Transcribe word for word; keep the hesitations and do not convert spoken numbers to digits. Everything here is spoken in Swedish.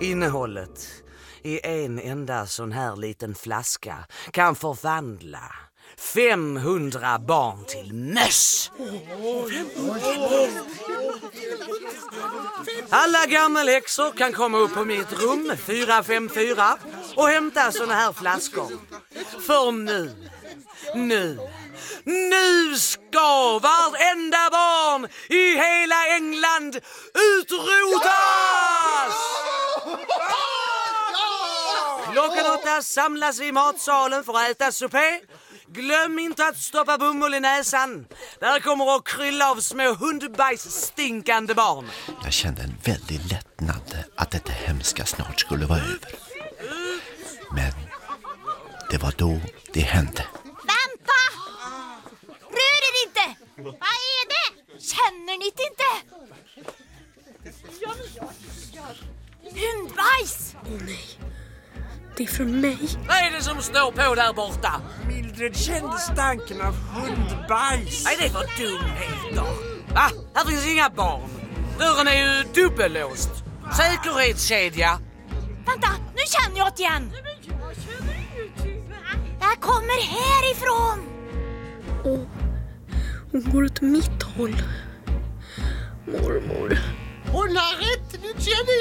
Innehållet i en enda sån här liten flaska kan förvandla femhundra barn till möss. Alla gammelhäxor kan komma upp på mitt rum fyra fem fyra och hämta såna här flaskor. För nu, nu, nu ska varenda barn i hela England utrotas! Klockan åtta samlas vi i matsalen för att äta supé. Glöm inte att stoppa bomull i näsan. Där kommer att krylla av små hundbajs stinkande barn. Jag kände en väldig lättnad att detta hemska snart skulle vara över. Men det var då det hände. Vänta! Rör er inte! Vad är det? Känner ni det inte? Hundbajs! Åh nej, det är från mig. Vad är det som står på där borta? Mildred kände stanken av hundbajs. Nej, det var dumheter. Va? Här finns inga barn. Dörren är ju dubbellåst. Säkerhetskedja. Vänta, nu känner jag det igen. Jag kommer härifrån. Åh, hon går åt mitt håll. Mormor. Hon har rätt, nu känner